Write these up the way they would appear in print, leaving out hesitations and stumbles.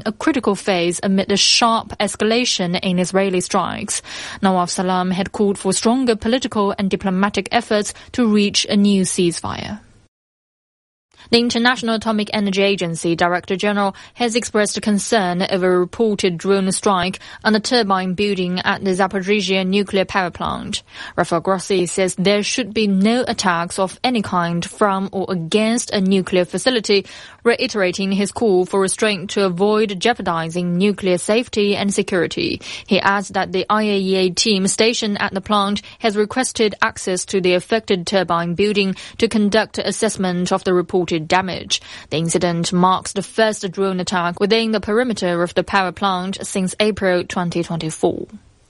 a critical phase amid the sharp escalation in Israeli strikes. Nawaf Salam had called for stronger political and diplomatic efforts to reach a new ceasefire. The International Atomic Energy Agency Director General has expressed concern over a reported drone strike on the turbine building at the Zaporizhzhia nuclear power plant. Rafael Grossi says there should be no attacks of any kind from or against a nuclear facility, reiterating his call for restraint to avoid jeopardizing nuclear safety and security. He adds that the IAEA team stationed at the plant has requested access to the affected turbine building to conduct assessment of the reported damage. The incident marks the first drone attack within the perimeter of the power plant since April 2024.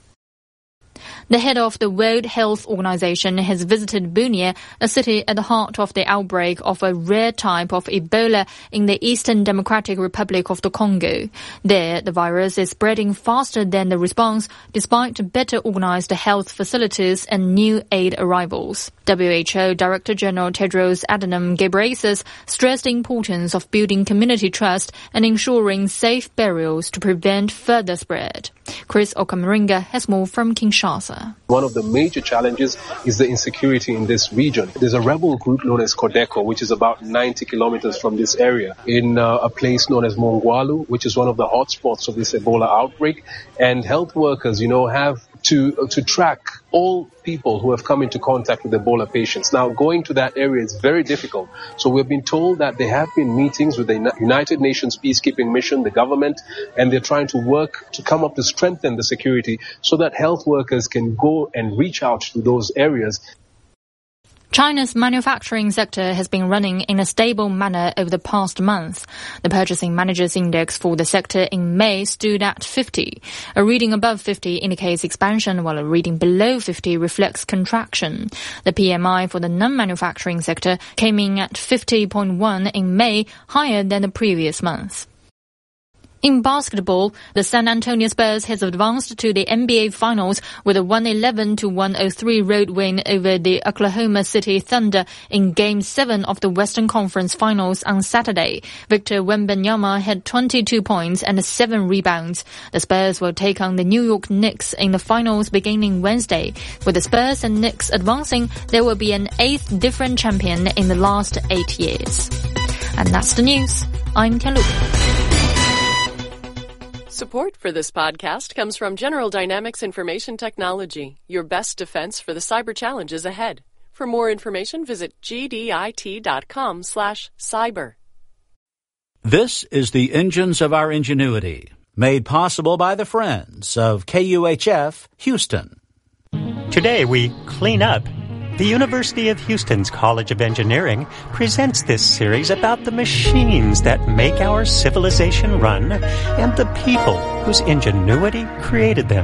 The head of the World Health Organization has visited Bunia, a city at the heart of the outbreak of a rare type of Ebola in the Eastern Democratic Republic of the Congo. There, the virus is spreading faster than the response, despite better organized health facilities and new aid arrivals. WHO Director General Tedros Adhanom Ghebreyesus stressed the importance of building community trust and ensuring safe burials to prevent further spread. Chris Okamaringa has more from Kinshasa. One of the major challenges is the insecurity in this region. There's a rebel group known as Codeco, which is about 90 kilometers from this area, in a place known as Mongwalu, which is one of the hotspots of this Ebola outbreak. And health workers, have to track all people who have come into contact with Ebola patients. Now, going to that area is very difficult. So we've been told that there have been meetings with the United Nations peacekeeping mission, the government, and they're trying to work to come up to strengthen the security so that health workers can go and reach out to those areas. China's manufacturing sector has been running in a stable manner over the past month. The Purchasing Managers' Index for the sector in May stood at 50. A reading above 50 indicates expansion, while a reading below 50 reflects contraction. The PMI for the non-manufacturing sector came in at 50.1 in May, higher than the previous month. In basketball, the San Antonio Spurs has advanced to the NBA Finals with a 111-103 road win over the Oklahoma City Thunder in Game 7 of the Western Conference Finals on Saturday. Victor Wembanyama had 22 points and 7 rebounds. The Spurs will take on the New York Knicks in the finals beginning Wednesday. With the Spurs and Knicks advancing, there will be an 8th different champion in the last 8 years. And that's the news. I'm Tianlu. Support for this podcast comes from General Dynamics Information Technology, your best defense for the cyber challenges ahead. For more information, visit gdit.com/cyber. This is the Engines of Our Ingenuity, made possible by the friends of KUHF Houston. Today we clean up. The University of Houston's College of Engineering presents this series about the machines that make our civilization run and the people whose ingenuity created them.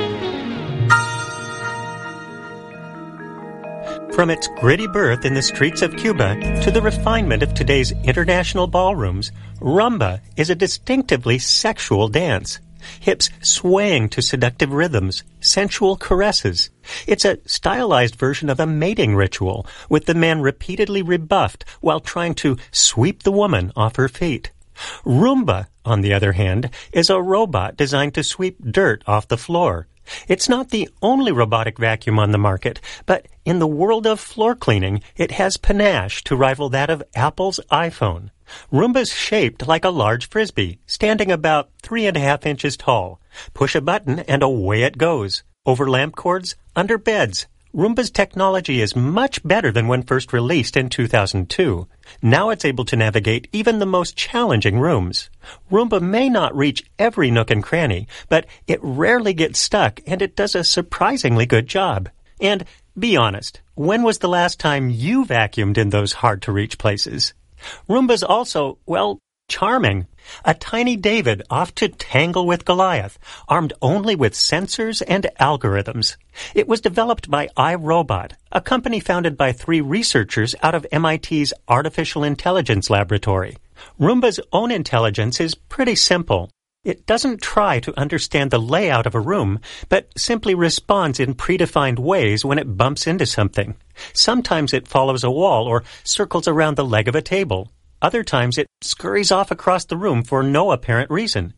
From its gritty birth in the streets of Cuba to the refinement of today's international ballrooms, rumba is a distinctively sexual dance. Hips swaying to seductive rhythms, sensual caresses. It's a stylized version of a mating ritual, with the man repeatedly rebuffed while trying to sweep the woman off her feet. Roomba, on the other hand, is a robot designed to sweep dirt off the floor. It's not the only robotic vacuum on the market, but in the world of floor cleaning, it has panache to rival that of Apple's iPhone. Roomba's shaped like a large frisbee, standing about 3.5 inches tall. Push a button and away it goes. Over lamp cords, under beds. Roomba's technology is much better than when first released in 2002. Now it's able to navigate even the most challenging rooms. Roomba may not reach every nook and cranny, but it rarely gets stuck, and it does a surprisingly good job. And be honest, when was the last time you vacuumed in those hard-to-reach places? Roomba's also, charming. A tiny David off to tangle with Goliath, armed only with sensors and algorithms. It was developed by iRobot, a company founded by 3 researchers out of MIT's Artificial Intelligence Laboratory. Roomba's own intelligence is pretty simple. It doesn't try to understand the layout of a room, but simply responds in predefined ways when it bumps into something. Sometimes it follows a wall or circles around the leg of a table. Other times it scurries off across the room for no apparent reason.